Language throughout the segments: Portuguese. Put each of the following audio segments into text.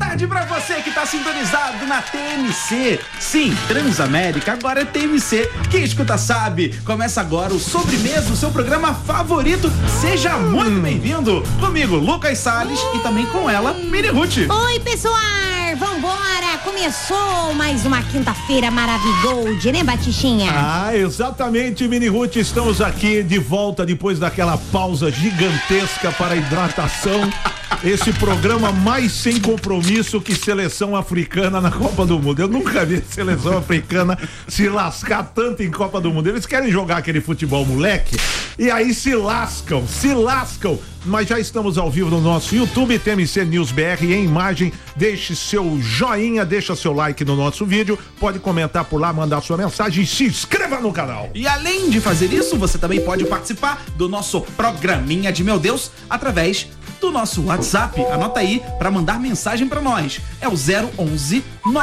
tarde pra você que tá sintonizado na TMC. Sim, Transamérica agora é TMC. Quem escuta sabe. Começa agora o Sobremesa, o seu programa favorito. Seja muito bem-vindo. Comigo, Lucas Salles, e também com ela, Mini Ruth. Oi, pessoal. Vambora. Começou mais uma quinta-feira maravigold, né, Batichinha? Ah, exatamente, Mini Ruth. Estamos aqui de volta depois daquela pausa gigantesca para a hidratação. Esse programa mais sem compromisso que seleção africana na Copa do Mundo. Eu nunca vi seleção africana se lascar tanto em Copa do Mundo. Eles querem jogar aquele futebol moleque e aí se lascam. Mas já estamos ao vivo no nosso YouTube, TMC News BR em imagem. Deixe seu joinha, deixa seu like no nosso vídeo, pode comentar por lá, mandar sua mensagem e se inscreva no canal. E além de fazer isso, você também pode participar do nosso programinha de Meu Deus através do nosso WhatsApp. Anota aí pra mandar mensagem pra nós. É o 011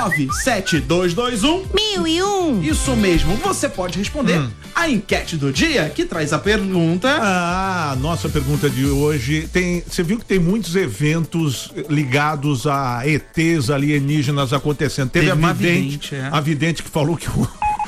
97221 1001. Isso mesmo, você pode responder a enquete do dia, que traz a pergunta. Ah, nossa pergunta de hoje você viu que tem muitos eventos ligados a ETs alienígenas acontecendo. Teve a vidente que falou que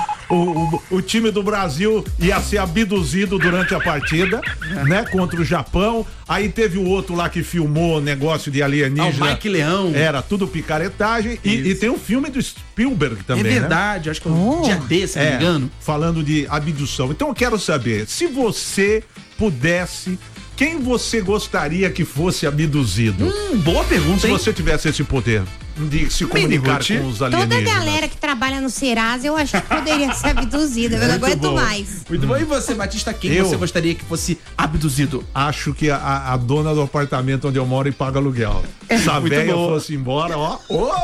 o time do Brasil ia ser abduzido durante a partida, né? Contra o Japão. Aí teve o outro lá que filmou negócio de alienígena. O Mike Leão. Era tudo picaretagem. E tem um filme do Spielberg também, né? É verdade, acho que é um dia desse, se não me engano. Falando de abdução. Então eu quero saber, se você pudesse, quem você gostaria que fosse abduzido? Boa pergunta, hein? Se hein? você tivesse esse poder de se comunicar com os alienígenas. Toda a galera que trabalha no Serasa, eu acho que poderia ser abduzida. Eu não aguento mais. Muito bom. E você, Batista, quem você gostaria que fosse abduzido? Acho que a dona do apartamento onde eu moro e paga aluguel. Se a véia fosse embora, ó.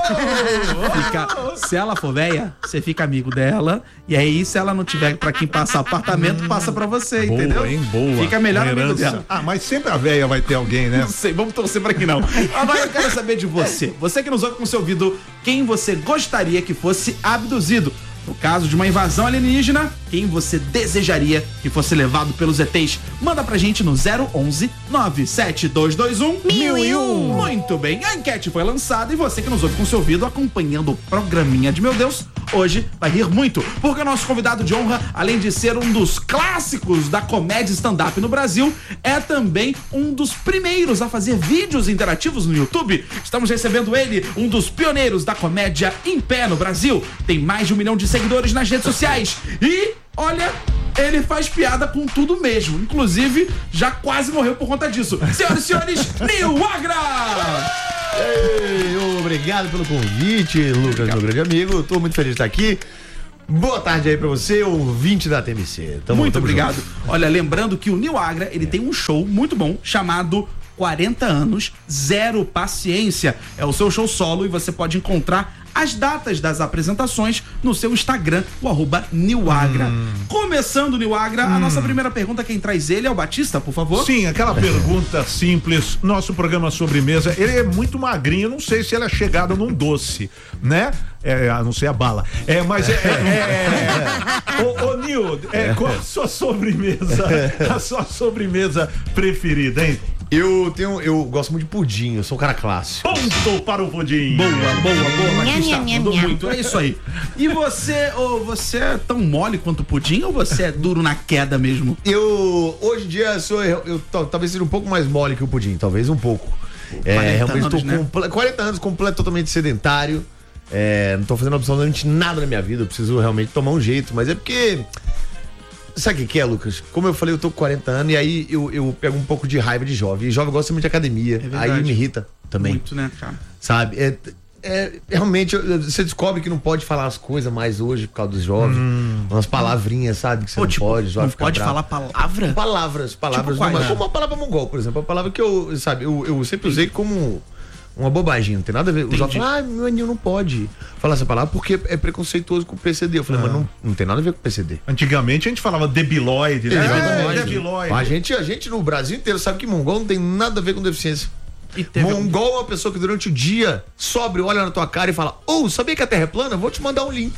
Se ela for véia, você fica amigo dela. E aí, se ela não tiver pra quem passar apartamento, passa pra você, boa, entendeu? Hein? Boa. Fica melhor amigo dela. Ah, mas sempre a véia vai ter alguém, né? Não sei, vamos torcer pra que não. Agora eu quero saber de você. Você que nos ouve com seu ouvido, quem você gostaria que fosse abduzido? No caso de uma invasão alienígena, quem você desejaria que fosse levado pelos ETs? Manda pra gente no 011 97221 1001. Muito bem, a enquete foi lançada e você que nos ouve com seu ouvido acompanhando o programinha de Meu Deus, hoje vai rir muito, porque o nosso convidado de honra, além de ser um dos clássicos da comédia stand-up no Brasil, é também um dos primeiros a fazer vídeos interativos no YouTube. Estamos recebendo ele, um dos pioneiros da comédia em pé no Brasil. Tem mais de 1 milhão de seguidores nas redes sociais e, olha, ele faz piada com tudo mesmo. Inclusive, já quase morreu por conta disso. Senhoras e senhores, Nil Agra! Ei, obrigado pelo convite, Lucas, meu grande amigo. Tô muito feliz de estar aqui. Boa tarde aí pra você, ouvinte da TMC. Muito obrigado. Junto. Olha, lembrando que o Nil Agra, ele tem um show muito bom chamado 40 anos, Zero Paciência. É o seu show solo e você pode encontrar as datas das apresentações no seu Instagram, o @Nilagra. Começando, Nilagra, a nossa primeira pergunta, quem traz ele é o Batista, por favor. Sim, aquela pergunta simples. Nosso programa Sobremesa, ele é muito magrinho, não sei se ele é chegado num doce, né? A não ser a bala. Ô, Nil, qual a sua sobremesa? A sua sobremesa preferida, hein? Eu gosto muito de pudim, eu sou um cara clássico. Ponto para o pudim. Boa, Batista, mandou muito, é isso aí. E você é tão mole quanto o pudim ou você é duro na queda mesmo? Hoje em dia, eu talvez seja um pouco mais mole que o pudim, talvez um pouco. Realmente estou com 40 anos, completo, totalmente sedentário. Não tô fazendo absolutamente nada na minha vida, eu preciso realmente tomar um jeito, mas é porque... Sabe o que é, Lucas? Como eu falei, eu tô com 40 anos e aí eu pego um pouco de raiva de jovem. E jovem gosta muito de academia. Aí me irrita também. Muito, né, cara? Sabe? Realmente, você descobre que não pode falar as coisas mais hoje por causa dos jovens. Umas palavrinhas, sabe? Que você não pode. Não pode falar palavra? Palavras. Tipo como a palavra mongol, por exemplo. A palavra que eu sempre usei como uma bobagem, não tem nada a ver. Os jovens falam, meu anil não pode falar essa palavra porque é preconceituoso com o PCD. Eu falei, mas não tem nada a ver com o PCD. Antigamente a gente falava debilóide, né? Debilóide. A gente no Brasil inteiro sabe que mongol não tem nada a ver com deficiência. Mongol é uma pessoa que durante o dia sobe, olha na tua cara e fala: sabia que a Terra é plana? Vou te mandar um link.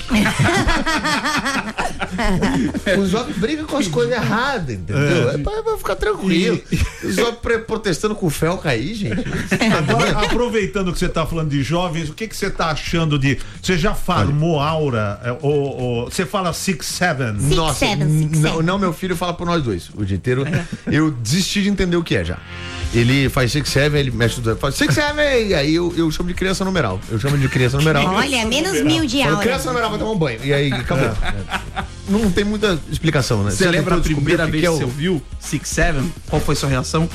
Os jovens brigam com as coisas erradas, entendeu? Vai ficar tranquilo. Os jovens protestando com o fel cair, gente. Agora, aproveitando que você tá falando de jovens, o que você tá achando de... Você já farmou aura? Você fala 6'7"? Nossa, não, meu filho fala por nós dois o dia inteiro. Eu desisti de entender o que é já. Ele faz 6'7", ele mexe tudo, faz 6'7", e aí eu chamo de criança numeral. Olha, menos 1000 de aula. Criança numeral vai tomar um banho. E aí, acabou. Não tem muita explicação, né? Você lembra a primeira vez que você ouviu 6'7"? Qual foi sua reação?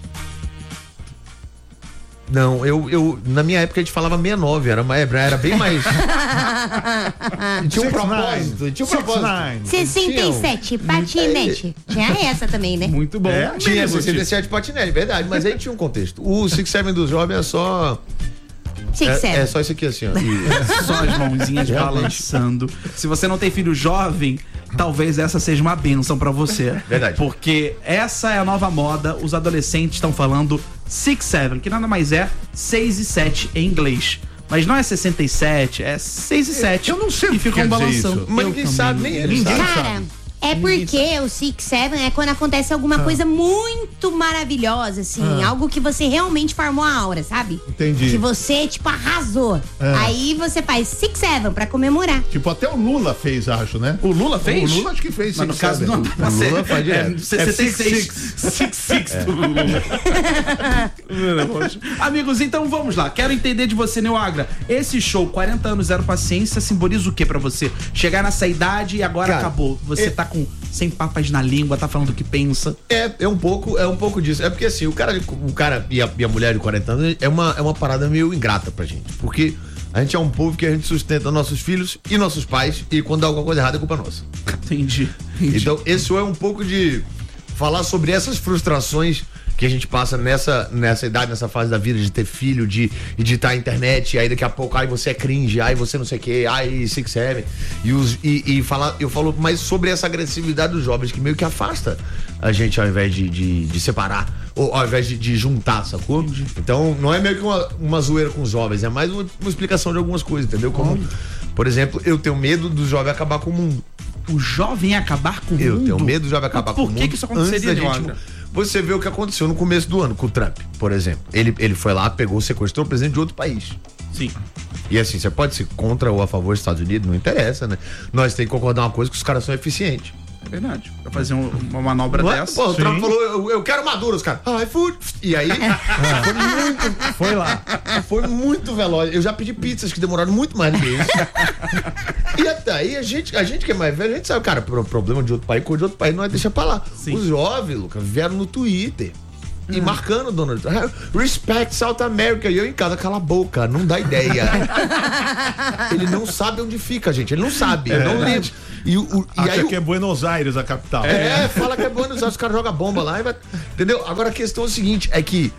Não, eu na minha época a gente falava 69, era bem mais. Tinha um propósito. 67, patinete. Tinha essa também, né? Muito bom. Tinha 67 patinete, verdade, mas aí tinha um contexto. O 6'7" do jovem é só. É só isso aqui assim, ó. Só as mãozinhas balançando. Se você não tem filho jovem, talvez essa seja uma bênção pra você. Verdade. Porque essa é a nova moda. Os adolescentes estão falando 6'7", que nada mais é 6 e 7 em inglês. Mas não é 67, é 6 e 7. Eu não sei o que ficam balançando. Mas ninguém sabe, nem eles sabem. Cara, é porque o 6'7" é quando acontece alguma coisa muito maravilhosa, assim. Algo que você realmente farmou a aura, sabe? Entendi. Que você, tipo, arrasou. Aí você faz 6'7" pra comemorar. Tipo, até o Lula fez, acho, né? O Lula fez? O Lula acho que fez. Mas no caso não. O Lula faz direto. 66. 6'6" do Lula. Amigos, então vamos lá. Quero entender de você, Nil Agra. Esse show, 40 anos, zero paciência, simboliza o que pra você? Chegar nessa idade e agora acabou. Você tá sem papas na língua, tá falando o que pensa. É um pouco disso. É porque assim, o cara e a mulher de 40 anos é uma parada meio ingrata pra gente. Porque a gente é um povo que a gente sustenta nossos filhos e nossos pais, e quando dá alguma coisa errada é culpa nossa. Entendi. Então, esse é um pouco de falar sobre essas frustrações que a gente passa nessa idade, nessa fase da vida, de ter filho, de editar a internet, e aí daqui a pouco, você é cringe, você não sei o que, 6'7", eu falo mais sobre essa agressividade dos jovens, que meio que afasta a gente ao invés de separar, ou ao invés de juntar, sacou? Então, não é meio que uma zoeira com os jovens, é mais uma explicação de algumas coisas, entendeu? Como, por exemplo, eu tenho medo do jovem acabar com o mundo. O jovem acabar com o mundo? Eu tenho medo do jovem acabar com o mundo. Por que isso aconteceria, Nil? Você vê o que aconteceu no começo do ano com o Trump, por exemplo. Ele foi lá, sequestrou o presidente de outro país. Sim. E assim, você pode ser contra ou a favor dos Estados Unidos, não interessa, né? Nós temos que concordar uma coisa, que os caras são eficientes. É verdade. Pra fazer uma manobra dessa. Pô, o Trump falou, eu quero Maduro, os caras. E aí, foi lá. Foi muito veloz. Eu já pedi pizzas que demoraram muito mais do que isso. E até aí, a gente que é mais velho, a gente sabe, cara, problema de outro país, coisa de outro país, não é deixa pra lá. Sim. Os jovens, Lucas, vieram no Twitter. E marcando o Donald Trump. Respect South America. E eu em casa, cala a boca, não dá ideia. Ele não sabe onde fica, gente. Ele não sabe, ele não lembra. Acha que é Buenos Aires a capital. Fala que é Buenos Aires, os caras jogam bomba lá e vai. Entendeu? Agora a questão é o seguinte: é que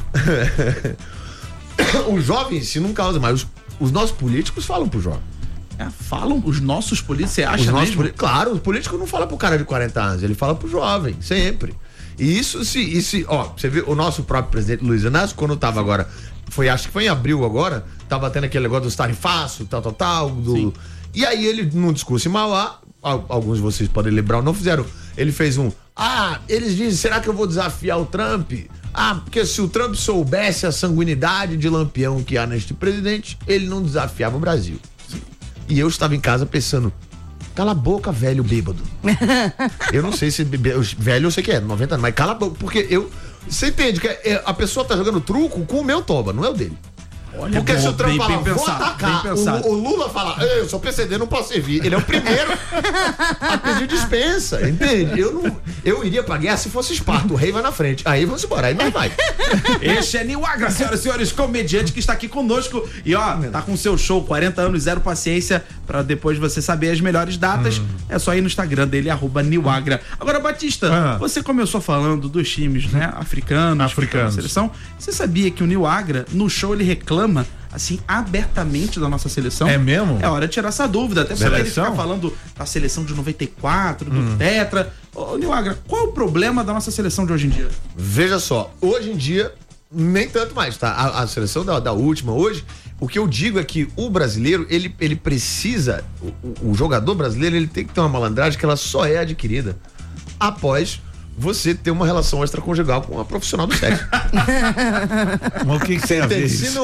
os jovens se não causam, mas os nossos políticos falam pro jovem. Falam os nossos políticos, você acha mesmo? Claro, os políticos não falam pro cara de 40 anos, ele fala pro jovem, sempre. E isso você vê o nosso próprio presidente Luiz Inácio, quando tava agora, acho que foi em abril agora, tava tendo aquele negócio dos tarifaços, tal, e aí ele, num discurso em Mauá, alguns de vocês podem lembrar, não fizeram, ele fez eles dizem, será que eu vou desafiar o Trump? Porque se o Trump soubesse a sanguinidade de lampião que há neste presidente, ele não desafiava o Brasil. E eu estava em casa pensando, cala a boca, velho bêbado. Eu não sei se velho eu sei que é, 90 anos, mas cala a boca, porque você entende que a pessoa tá jogando truco com o meu toba, não é o dele. Olha, porque se o Trump fala, bem vou atacar, o Lula fala, eu sou PCD, não posso servir. Ele é o primeiro a pedir dispensa, entende? Eu iria pra guerra se fosse Esparta, o rei vai na frente. Aí vamos embora, aí nós vai. Este é Nil Agra, senhoras e senhores, comediante que está aqui conosco. E tá com seu show, 40 anos, zero paciência, pra depois você saber as melhores datas. É só ir no Instagram dele, @Nilagra. Agora, Batista, você começou falando dos times, né, africanos. Da seleção. Você sabia que o Nil Agra, no show, ele reclama assim, abertamente da nossa seleção? É mesmo? É hora de tirar essa dúvida, até porque ele fica falando da seleção de 94, do Tetra. Ô, Nil Agra, qual é o problema da nossa seleção de hoje em dia? Veja só, hoje em dia, nem tanto mais, tá? A seleção da última hoje, o que eu digo é que o brasileiro, ele precisa, o jogador brasileiro, ele tem que ter uma malandragem que ela só é adquirida após você ter uma relação extraconjugal com uma profissional do sexo. Mas o que tem a ver isso?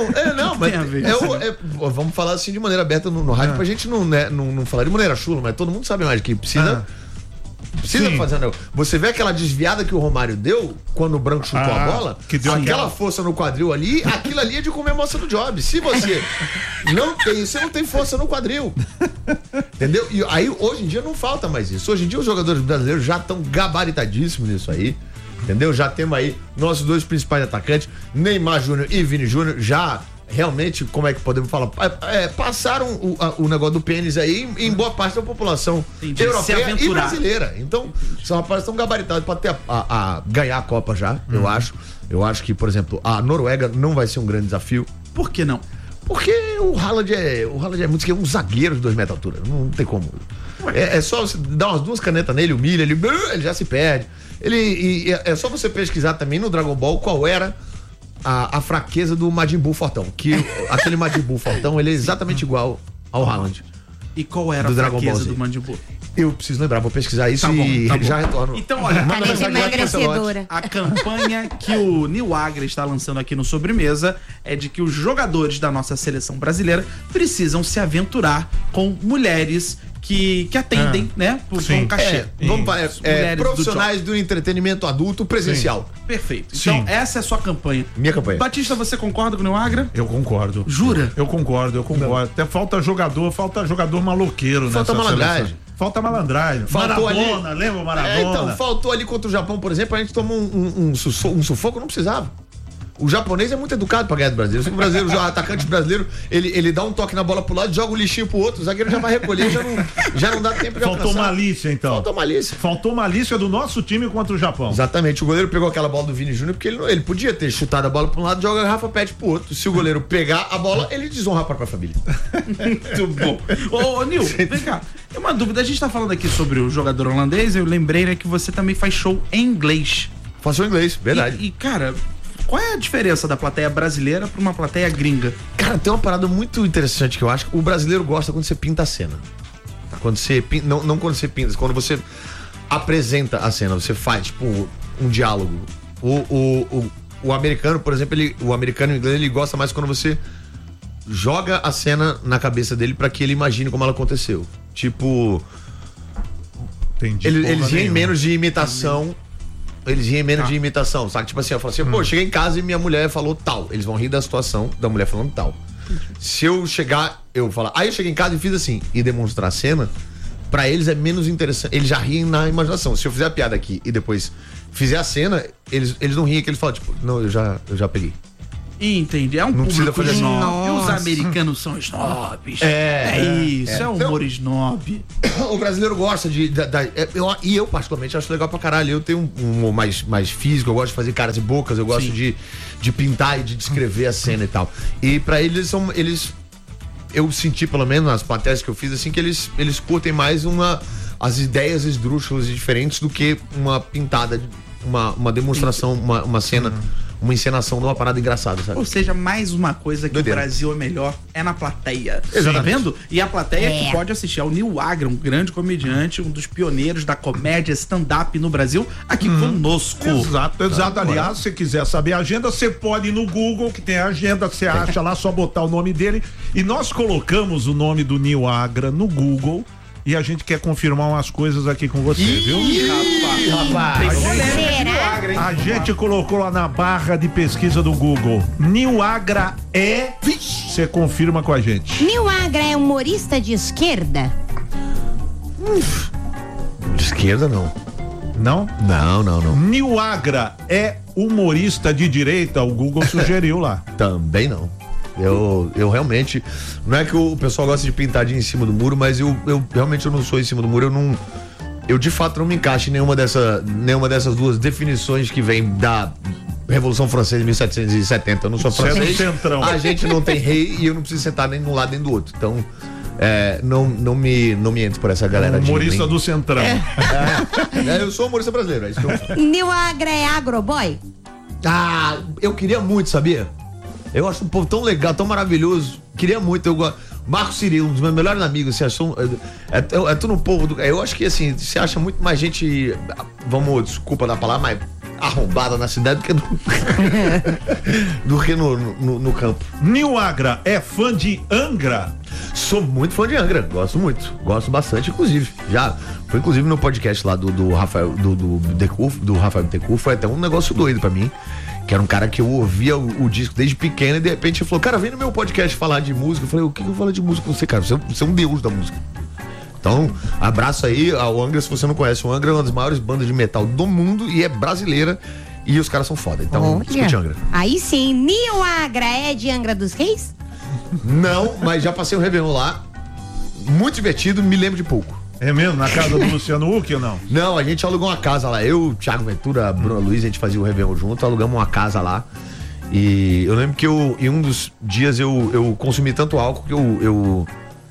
Vamos falar assim de maneira aberta no rádio pra gente não falar de maneira chula, mas todo mundo sabe mais que precisa fazer um negócio. Você vê aquela desviada que o Romário deu quando o Branco chutou a bola? Que deu aquela força no quadril ali, aquilo ali é de comer a moça do job. Se você você não tem força no quadril. Entendeu? E aí, hoje em dia, não falta mais isso. Hoje em dia, os jogadores brasileiros já estão gabaritadíssimos nisso aí. Entendeu? Já temos aí nossos dois principais atacantes, Neymar Júnior e Vini Júnior, já realmente, como é que podemos falar? Passaram o negócio do pênis aí em boa parte da população europeia e brasileira. Então, são rapazes que estão gabaritados para ter ganhar a Copa já, eu acho. Eu acho que, por exemplo, a Noruega não vai ser um grande desafio. Por que não? Porque o Haaland é muito um zagueiro de 2 metros de altura. Não tem como. É só você dar umas 2 canetas nele, humilha, ele já se perde. É só você pesquisar também no Dragon Ball qual era a fraqueza do Majin Buu Fortão. Que aquele Majin Buu Fortão, ele é exatamente igual ao Haaland. E qual era a fraqueza do Majin Buu? Eu preciso lembrar, vou pesquisar isso já retorno. Então, olha, emagrecedora. A campanha que o Nil Agra está lançando aqui no Sobremesa é de que os jogadores da nossa seleção brasileira precisam se aventurar com mulheres que atendem, né? Com cachê. Profissionais do entretenimento adulto presencial. Sim. Perfeito. Então, essa é a sua campanha. Minha campanha. Batista, você concorda com o Nil Agra? Eu concordo. Jura? Eu concordo. Até falta jogador maloqueiro, falta malandragem. Falta malandragem. Faltou Maradona, ali. Lembra o Maradona? Então, faltou ali contra o Japão, por exemplo, a gente tomou um sufoco, não precisava. O japonês é muito educado pra ganhar do brasileiro. Se o brasileiro, o atacante brasileiro, ele dá um toque na bola pro lado, joga o lixinho pro outro, o zagueiro já vai recolher, já não dá tempo de alcançar. Faltou malícia, então. Faltou malícia do nosso time contra o Japão. Exatamente. O goleiro pegou aquela bola do Vini Júnior porque ele podia ter chutado a bola pra um lado, joga a garrafa pet pro outro. Se o goleiro pegar a bola, ele desonra a própria família. Muito bom. Ô, Nil, vem cá. Tem uma dúvida. A gente tá falando aqui sobre o jogador holandês. Eu lembrei, né, que você também faz show em inglês. Faço em inglês, verdade. E cara, qual é a diferença da plateia brasileira pra uma plateia gringa? Cara, tem uma parada muito interessante que eu acho que o brasileiro gosta quando você pinta a cena. Quando você pinta, não quando você pinta, quando você apresenta a cena, você faz, tipo, um diálogo. O americano, por exemplo, o americano e o inglês, ele gosta mais quando você joga a cena na cabeça dele pra que ele imagine como ela aconteceu. Tipo, eles riem menos de imitação. Eles riem menos de imitação, sabe? Tipo assim, eu falo assim, pô, cheguei em casa e minha mulher falou tal. Eles vão rir da situação da mulher falando tal. Se eu chegar, eu falar, aí eu cheguei em casa e fiz assim, e demonstrar a cena, pra eles é menos interessante. Eles já riem na imaginação. Se eu fizer a piada aqui e depois fizer a cena, eles não riem, que eles falam, tipo, não, eu já peguei. Entendi, é um não público fazer snob. E os americanos são snobs. É um humor snob. O brasileiro gosta e eu particularmente acho legal pra caralho. Eu tenho um humor mais físico, eu gosto de fazer caras e bocas, eu gosto de pintar e de descrever a cena e tal. E pra eles eu senti, pelo menos nas plateias que eu fiz, assim, que eles curtem mais as ideias esdrúxulas e diferentes do que uma pintada, uma demonstração, uma cena. Uma encenação de uma parada engraçada, sabe? Ou seja, mais uma coisa que o Brasil é melhor é na plateia. Exatamente. Tá vendo? E a plateia que pode assistir ao Nil Agra, um grande comediante, um dos pioneiros da comédia stand-up no Brasil, aqui conosco. Exato. Aliás, se você quiser saber a agenda, você pode ir no Google, que tem a agenda, você acha lá, só botar o nome dele. E nós colocamos o nome do Nil Agra no Google. E a gente quer confirmar umas coisas aqui com você, viu? Rapaz. A gente colocou lá na barra de pesquisa do Google. Nil Agra você confirma com a gente. Nil Agra é humorista de esquerda? De esquerda, não. Não? Não. Nil Agra é humorista de direita? O Google sugeriu lá. Também não. Eu realmente, não é que o pessoal gosta de pintadinho em cima do muro, mas eu realmente não sou em cima do muro, eu de fato não me encaixo em nenhuma dessas duas definições que vem da Revolução Francesa de 1770. Eu não sou francês, a gente não tem rei e eu não preciso sentar nem de um lado nem do outro, então não me entro por essa galera. Humorista do Centrão. Eu sou humorista brasileiro, é isso que eu Nil Agra é agroboy? Eu queria muito, sabia? Eu acho um povo tão legal, tão maravilhoso. Queria muito, Marco Cirilo, um dos meus melhores amigos, você achou? É tudo um povo eu acho que assim, você acha muito mais gente, desculpa da palavra, mas arrombada na cidade do que no campo. Nil Agra é fã de Angra? Sou muito fã de Angra, gosto muito, gosto bastante, inclusive. Foi inclusive no podcast lá do Rafael Bittencourt, foi até um negócio doido pra mim. Que era um cara que eu ouvia o disco desde pequeno e de repente ele falou, cara, vem no meu podcast falar de música. Eu falei, o que eu falo de música com você, cara? Você é um deus da música. Então, abraço aí ao Angra, se você não conhece. O Angra é uma das maiores bandas de metal do mundo e é brasileira. E os caras são foda. Então, escute Angra. Aí sim, Nil Agra é de Angra dos Reis? Não, mas já passei um Réveillon lá. Muito divertido, me lembro de pouco. É mesmo? Na casa do Luciano Huck ou não? Não, a gente alugou uma casa lá. Eu, Thiago Ventura, a Bruna Luiz, a gente fazia o Réveillon junto, alugamos uma casa lá. E eu lembro que em um dos dias eu consumi tanto álcool que eu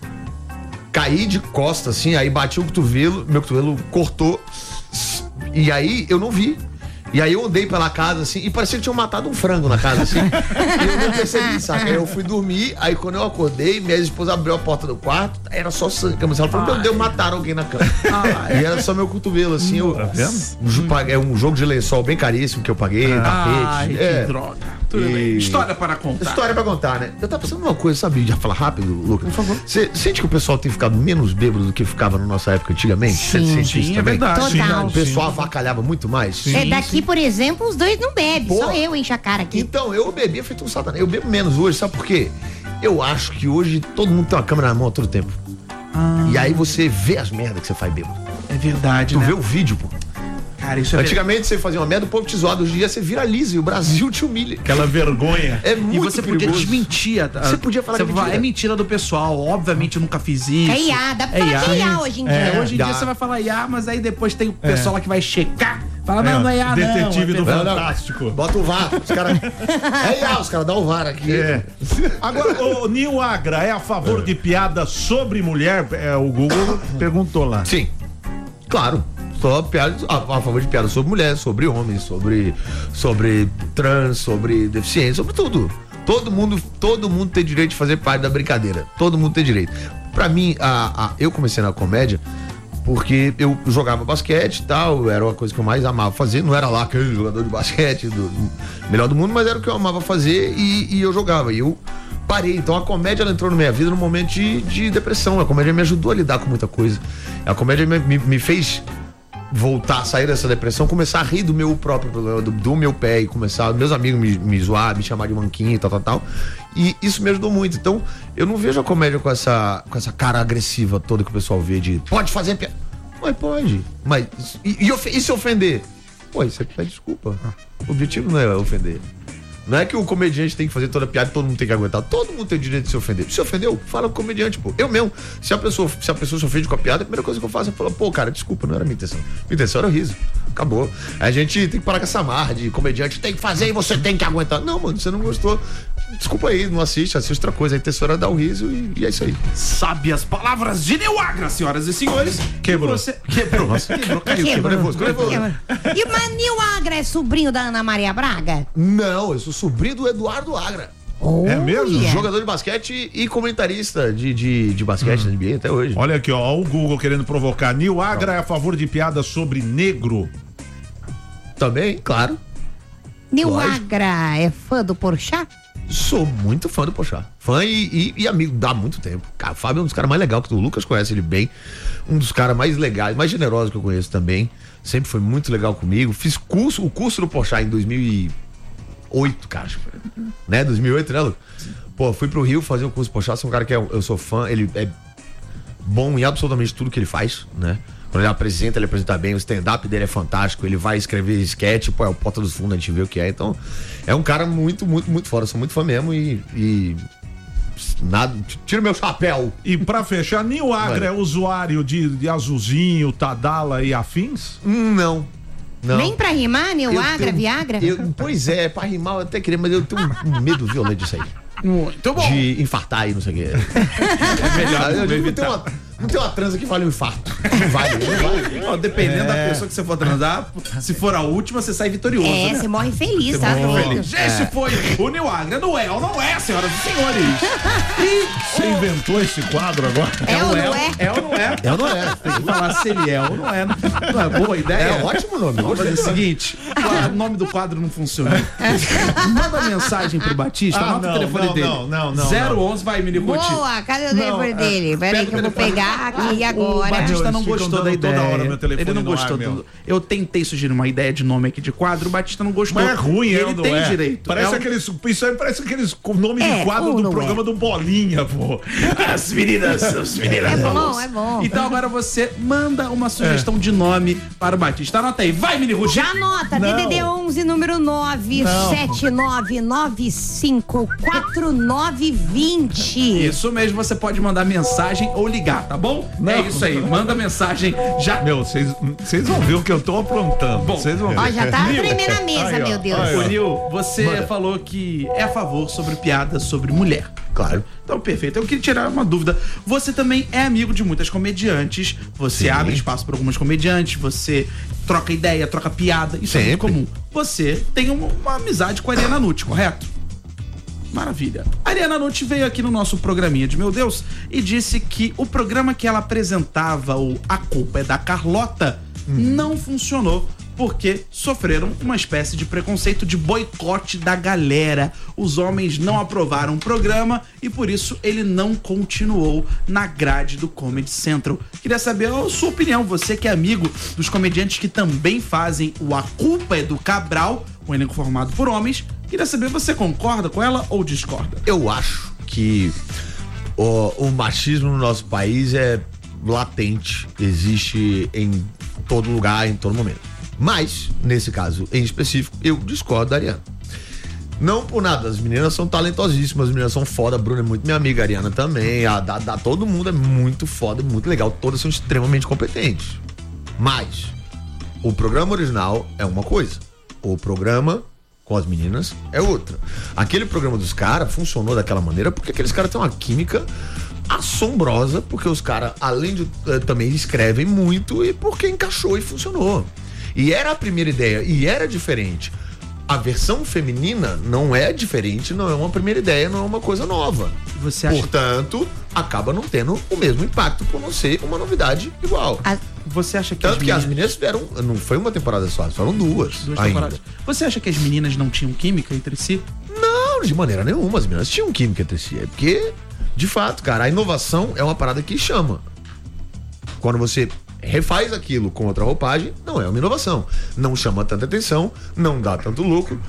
caí de costas, assim, aí bati o cotovelo, meu cotovelo cortou. E aí eu não vi. E aí eu andei pela casa, assim, e parecia que tinham matado um frango na casa, assim. E eu não percebi, saca? Aí eu fui dormir, aí quando eu acordei, minha esposa abriu a porta do quarto, era só sangue. Ela falou, meu Deus, mataram alguém na cama. E era só meu cotovelo, assim. É um jogo de lençol bem caríssimo que eu paguei, tapete. Que droga. Tudo bem. História para contar. História pra contar, né? Eu tava pensando numa coisa, sabe? Já falar rápido, Lucas? Por favor. Você sente que o pessoal tem ficado menos bêbado do que ficava na nossa época antigamente? Sim, é verdade. Total. O pessoal avacalhava muito mais? Daqui, por exemplo, os dois não bebem. Só eu encho a cara aqui. Então, eu bebia feito um satanás. Eu bebo menos hoje, sabe por quê? Eu acho que hoje todo mundo tem uma câmera na mão a todo tempo. E aí você vê as merdas que você faz bêbado. É verdade, Tu né? vê o vídeo, pô. Cara, isso é Antigamente você fazia uma merda, o povo te zoava, hoje em dia você viraliza e o Brasil te humilha. Aquela vergonha. É muito E você podia desmentir. Você podia falar mentira. É mentira do pessoal. Obviamente eu nunca fiz isso. É IA, dá pra falar que é IA hoje em dia. Hoje em dia você vai falar IA, mas aí depois tem o pessoal lá que vai checar. Fala, não é IA, Detetive do não. Fantástico. Bota o VAR. Os caras. É IA, os caras dão o VAR aqui. Agora, o Nil Agra é a favor de piada sobre mulher? O Google perguntou lá. Sim. Claro. Só piadas, a favor de piadas sobre mulher, sobre homens, sobre trans, sobre deficiente, sobre tudo. Todo mundo tem direito de fazer parte da brincadeira. Todo mundo tem direito. Pra mim, eu comecei na comédia porque eu jogava basquete e tal, era uma coisa que eu mais amava fazer. Não era lá aquele jogador de basquete melhor do mundo, mas era o que eu amava fazer e eu jogava. E eu parei. Então a comédia ela entrou na minha vida num momento de depressão. A comédia me ajudou a lidar com muita coisa. A comédia me fez voltar, sair dessa depressão, começar a rir do meu próprio problema, do meu pé, e começar, meus amigos me zoar, me chamar de manquinho e tal. E isso me ajudou muito. Então, eu não vejo a comédia com essa cara agressiva toda que o pessoal vê de pode fazer piada. Pode. Mas, e se ofender? Pô, isso aqui pede desculpa. O objetivo não é ofender. Não é que o comediante tem que fazer toda piada e todo mundo tem que aguentar. Todo mundo tem o direito de se ofender. Se ofendeu, fala com o comediante, pô. Eu mesmo. Se a pessoa se ofende com a piada, a primeira coisa que eu faço é falar, pô, cara, desculpa, não era minha intenção. Minha intenção era o riso. Acabou. A gente tem que parar com essa marra de comediante tem que fazer e você tem que aguentar. Não, mano, você não gostou. Desculpa aí, não assiste outra coisa. A intenção era dar o riso e é isso aí. Sabe as palavras de Nil Agra, senhoras e senhores. Quebrou. Quebrou. Nossa, caiu. Ficou nervoso. E o Nil Agra é sobrinho da Ana Maria Braga? Não, eu sou sobrinho do Eduardo Agra. É mesmo? Jogador de basquete e comentarista de basquete na NBA até hoje. Olha aqui, ó, o Google querendo provocar. Nil Agra é a favor de piadas sobre negro? Também, claro. Nil Agra é fã do Porchat? Sou muito fã do Porchat. Fã e amigo dá muito tempo. Cara, o Fábio é um dos caras mais legais que o Lucas conhece ele bem. Um dos caras mais legais, mais generosos que eu conheço também. Sempre foi muito legal comigo. Fiz o curso do Porchat em 2008, cara. Né? 2008, né, Lucas? Pô, fui pro Rio fazer o curso do Porchat. Sou um cara que eu sou fã. Ele é bom em absolutamente tudo que ele faz, né? Quando ele apresenta bem, o stand-up dele é fantástico, ele vai escrever sketch, pô, é o Porta dos Fundos, a gente vê o que é, então é um cara muito, muito, muito fora, sou muito fã mesmo e nada, tira meu chapéu. E pra fechar, Nil Agra é usuário de Azulzinho, Tadala e afins? Não. Nem pra rimar, Nil Agra, Viagra? Pois é, pra rimar eu até queria, mas eu tenho um medo violento disso aí. Muito bom. De infartar aí, não sei o que. É melhor eu digo, Não tem uma transa que vale um infarto. Não vale. Ó, dependendo da pessoa que você for transar, se for a última, você sai vitorioso. É, né? você morre feliz, tá doido? Esse foi o Nil Agra. Não é ou não é, senhoras e senhores? Você inventou esse quadro agora? É ou não é? É ou não é? É ou não é? Tem que falar se ele é ou não é. Não é boa ideia? É ótimo nome. Vamos fazer o seguinte: o nome do quadro não funciona. Manda mensagem pro Batista, anota o telefone dele. Não. 011, vai, Minicuti. Boa, cadê o telefone dele? Peraí que eu vou pegar aqui agora. O Batista não gostou da ideia. Toda hora meu telefone Ele não gostou. Eu tentei sugerir uma ideia de nome aqui de quadro, o Batista não gostou. Mas é ruim, ele não tem é? direito. Parece isso aí parece aqueles nomes de quadro do programa do Bolinha, pô. As meninas. É bom. Então agora você manda uma sugestão de nome para o Batista. Anota aí. Vai, Mini Ruth. Já anota, DDD 11, número 979954920. Isso mesmo, você pode mandar mensagem ou ligar, tá bom? É isso aí, manda mensagem já. Meu, vocês vão ver o que eu tô aprontando. Bom, vocês vão ver. Ó, já tá tremendo a mesa, Aí, ó. meu Deus. Aí, ó. Ô, Nil, você falou que é a favor sobre piadas sobre mulher. Claro. Então, perfeito. Eu queria tirar uma dúvida. Você também é amigo de muitas comediantes. Você abre espaço para algumas comediantes. Você troca ideia, troca piada. Isso é muito comum. Você tem uma amizade com a Ariana Nutti, correto? Maravilha. A Ariana Nutti veio aqui no nosso programinha de Meu Deus e disse que o programa que ela apresentava, o A Culpa é da Carlota, não funcionou porque sofreram uma espécie de preconceito de boicote da galera. Os homens não aprovaram o programa e por isso ele não continuou na grade do Comedy Central. Queria saber a sua opinião, você que é amigo dos comediantes que também fazem o A Culpa é do Cabral, um elenco formado por homens. Queria saber, você concorda com ela ou discorda? Eu acho que o machismo no nosso país é latente, existe em todo lugar, em todo momento. Mas, nesse caso em específico, eu discordo da Ariana. Não por nada, as meninas são talentosíssimas, as meninas são foda, a Bruna é muito minha amiga, a Ariana também, todo mundo é muito foda, muito legal, todas são extremamente competentes. Mas, o programa original é uma coisa, o programa com as meninas é outra. Aquele programa dos caras funcionou daquela maneira porque aqueles caras têm uma química assombrosa, porque os caras, além de também escrevem muito e porque encaixou e funcionou. E era a primeira ideia, e era diferente. A versão feminina não é diferente, não é uma primeira ideia, não é uma coisa nova. Você acha... Portanto, acaba não tendo o mesmo impacto por não ser uma novidade igual. Você acha que Tanto que as meninas tiveram, não foi uma temporada só, foram duas temporadas. Você acha que as meninas não tinham química entre si? Não, de maneira nenhuma, as meninas tinham química entre si. É porque, de fato, cara, a inovação é uma parada que chama. Quando você refaz aquilo com outra roupagem, não é uma inovação. Não chama tanta atenção, não dá tanto lucro.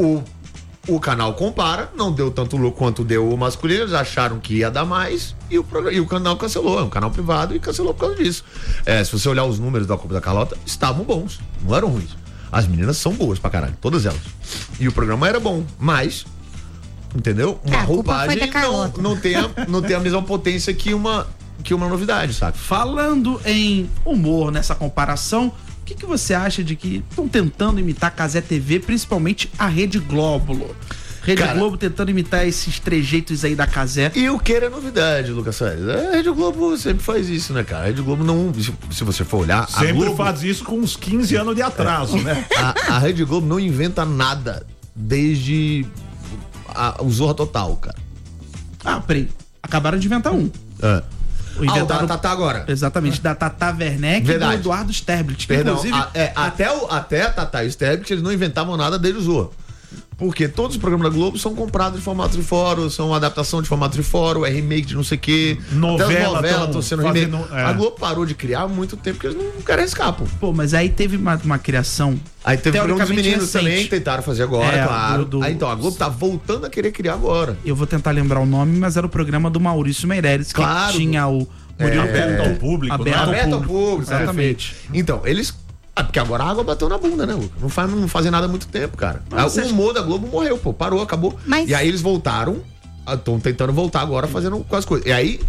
O canal compara, não deu tanto lucro quanto deu o masculino, eles acharam que ia dar mais e o canal cancelou. É um canal privado e cancelou por causa disso. Se você olhar os números da Culpa da Carlota, estavam bons, não eram ruins. As meninas são boas pra caralho, todas elas. E o programa era bom, mas, entendeu? Uma roupagem não tem a mesma potência que uma novidade, sabe? Falando em humor nessa comparação, o que você acha de que estão tentando imitar a Cazé TV, principalmente a Rede Globo? Globo tentando imitar esses trejeitos aí da Cazé. E o que era novidade, Lucas Soares? A Rede Globo sempre faz isso, né, cara? A Rede Globo não, se você for olhar... Sempre a Globo faz isso com uns 15 anos de atraso, né? A Rede Globo não inventa nada desde o Zorra Total, cara. Peraí. Acabaram de inventar um. O da Tata agora. Exatamente, da Tata Werneck e do Eduardo Sterblit. Perdão, inclusive, até a Tata e o Sterblit, eles não inventavam nada desde o Zorra. Porque todos os programas da Globo são comprados de formato de fórum, são adaptação de formato de fórum, é remake de não sei o quê. Novela estão sendo remake. A Globo parou de criar há muito tempo porque eles não querem escapar. Pô, mas aí teve uma criação. Aí teve o programa dos meninos recente. também, tentaram fazer agora, claro. Aí então, a Globo tá voltando a querer criar agora. Eu vou tentar lembrar o nome, mas era o programa do Maurício Meirelles, que tinha o Murilo aberto ao público. Aberto ao público, exatamente. Então, eles... Porque agora a água bateu na bunda, né, Luca? Não fazem nada há muito tempo, cara. O humor da Globo morreu, pô. Parou, acabou. E aí eles voltaram, estão tentando voltar agora fazendo as coisas. E aí,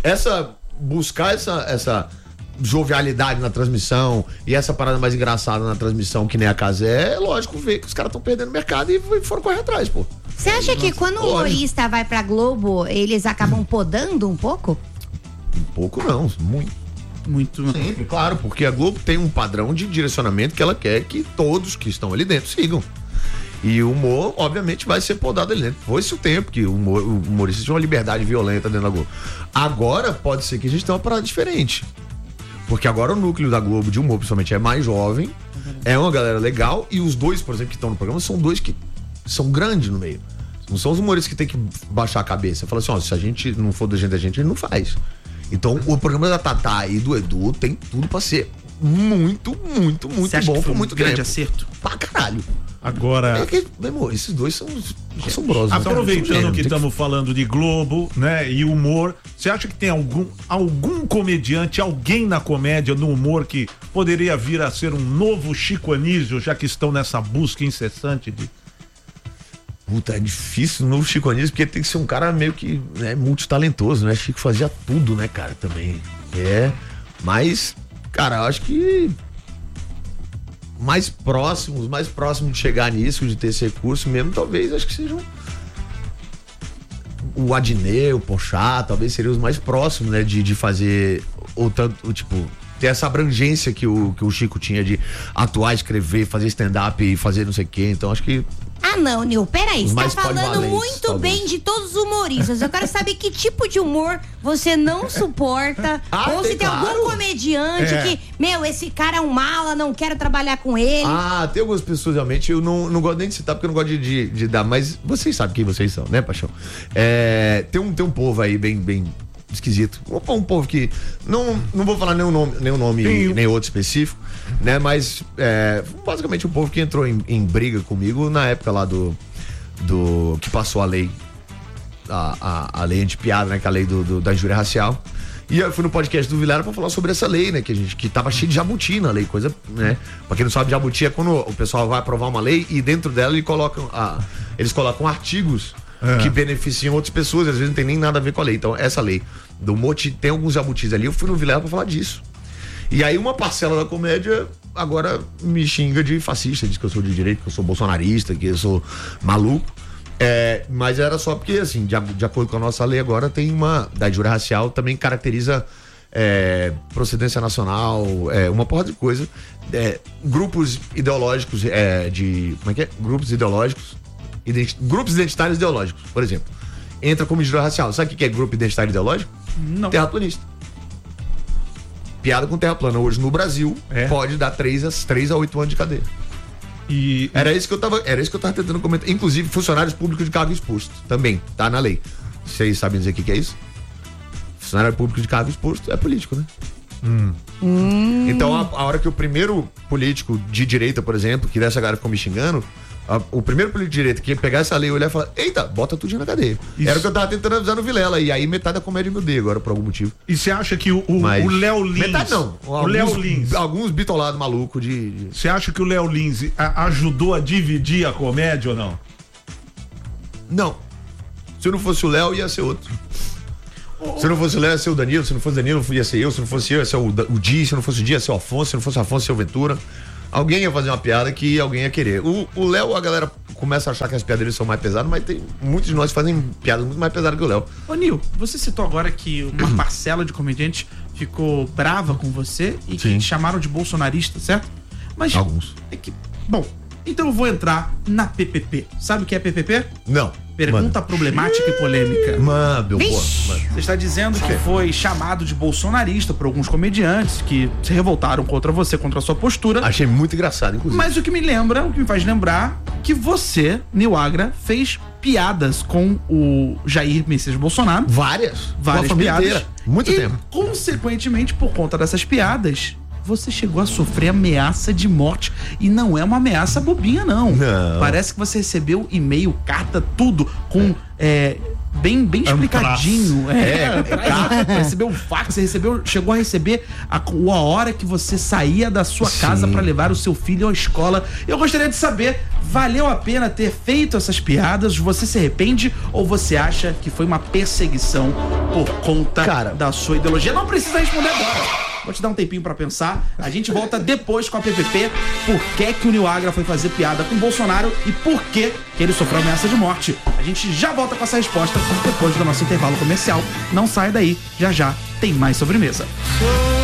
buscar essa jovialidade na transmissão e essa parada mais engraçada na transmissão, que nem a Cazé, é lógico ver que os caras estão perdendo mercado e foram correr atrás, pô. Você acha que quando o humorista vai pra Globo, eles acabam podando um pouco? pouco, não. Muito. Sempre, claro, porque a Globo tem um padrão de direcionamento que ela quer que todos que estão ali dentro sigam. E o humor, obviamente, vai ser podado ali dentro. Foi-se o tempo que o humorista tinha uma liberdade violenta dentro da Globo. Agora, pode ser que a gente tenha uma parada diferente. Porque agora o núcleo da Globo de humor, principalmente, é mais jovem, é uma galera legal, e os dois, por exemplo, que estão no programa, são dois que são grandes no meio. Não são os humoristas que tem que baixar a cabeça. Fala assim, ó, se a gente não for da gente, a gente não faz. Então, o programa da Tatá e do Edu tem tudo pra ser muito bom por muito grande acerto. Pra caralho. Agora. Meu amor, esses dois são assombrosos. Aproveitando que estamos falando de Globo, né, e humor, você acha que tem algum comediante, alguém na comédia, no humor, que poderia vir a ser um novo Chico Anísio, já que estão nessa busca incessante de... Puta, é difícil no Chico Anísio, porque tem que ser um cara meio que, né, multitalentoso, né? Chico fazia tudo, né, cara, também. Mas, cara, eu acho que mais próximos de chegar nisso, de ter esse recurso mesmo, talvez, acho que sejam o Adnet, o Porchat, talvez seriam os mais próximos, né, de fazer ter essa abrangência que o Chico tinha de atuar, escrever, fazer stand-up e fazer não sei o quê. Então acho que... Ah, não, Nil, peraí, você tá falando polivalentes, muito talvez. bem de todos os humoristas. Eu quero saber que tipo de humor você não suporta. Ou se tem algum comediante que, esse cara é um mala, não quero trabalhar com ele. Ah, tem algumas pessoas realmente, eu não gosto nem de citar, porque eu não gosto de dar, mas vocês sabem quem vocês são, né, Paixão? Tem um povo aí bem esquisito. Um povo que não vou falar nenhum nome nem outro específico, né? Mas basicamente um povo que entrou em briga comigo na época lá do que passou a lei a lei anti-piada, né? Que é a lei da injúria racial. E eu fui no podcast do Vilela pra falar sobre essa lei, né? Que tava cheio de jabuti na lei, coisa, né? Pra quem não sabe, jabuti é quando o pessoal vai aprovar uma lei e dentro dela eles colocam artigos que beneficiam outras pessoas, às vezes não tem nem nada a ver com a lei. Então, essa lei do Moti tem alguns jabutis ali. Eu fui no Vilela pra falar disso. E aí, uma parcela da comédia agora me xinga de fascista, diz que eu sou de direita, que eu sou bolsonarista, que eu sou maluco. Mas era só porque, assim, de acordo com a nossa lei, agora tem da injúria racial também caracteriza procedência nacional, uma porra de coisa. Grupos ideológicos, como é que é? Grupos ideológicos. Grupos identitários ideológicos, por exemplo, entra como injúria racial. Sabe o que é grupo identitário ideológico? Não. Terraplanista. Piada com terra plana hoje no Brasil pode dar 3 a 8 anos de cadeia. Era isso que eu tava tentando comentar. Inclusive, funcionários públicos de cargo exposto também, tá na lei. Vocês sabem dizer o que é isso? Funcionário público de cargo exposto é político, né? Então, a hora que o primeiro político de direita, por exemplo, que dessa galera ficou me xingando, o primeiro político de direita que ia pegar essa lei, olhar e falar, eita, bota tudinho na cadeia. Isso. Era o que eu tava tentando avisar no Vilela. E aí metade da comédia me odeia agora, por algum motivo. E você acha que o Léo Lins... Metade não. O Léo Lins... Alguns bitolados malucos de... Você acha que o Léo Lins ajudou a dividir a comédia ou não? Não. Se não fosse o Léo, ia ser outro. Se não fosse o Léo, ia ser o Danilo. Se não fosse o Danilo, ia ser eu. Se não fosse eu, ia ser o Di. Se não fosse o Di, ia ser o Afonso. Se não fosse o Afonso, ia ser o Ventura. Alguém ia fazer uma piada que alguém ia querer. O Léo, a galera começa a achar que as piadas dele são mais pesadas, mas tem muitos de nós que fazem piadas muito mais pesadas que o Léo. Ô, Nil, você citou agora que uma parcela de comediantes ficou brava com você e que te chamaram de bolsonarista, certo? Mas alguns. Bom, então eu vou entrar na PPP. Sabe o que é PPP? Não. Pergunta problemática e polêmica. Você está dizendo que foi chamado de bolsonarista por alguns comediantes que se revoltaram contra você, contra a sua postura. Achei muito engraçado, inclusive. Mas o que me faz lembrar que você, Nil Agra, fez piadas com o Jair Messias Bolsonaro. Várias piadas. Inteira. Muito tempo. Consequentemente, por conta dessas piadas, você chegou a sofrer ameaça de morte. E não é uma ameaça bobinha, não. Parece que você recebeu e-mail, carta, tudo com bem explicadinho. Recebeu um fax, chegou a receber a hora que você saía da sua casa para levar o seu filho à escola. Eu gostaria de saber, valeu a pena ter feito essas piadas? Você se arrepende ou você acha que foi uma perseguição por conta da sua ideologia? Não precisa responder agora. Vou te dar um tempinho pra pensar. A gente volta depois com a PPP. Por que o Nil Agra foi fazer piada com o Bolsonaro e por que ele sofreu ameaça de morte? A gente já volta com essa resposta depois do nosso intervalo comercial. Não sai daí, já já tem mais sobremesa.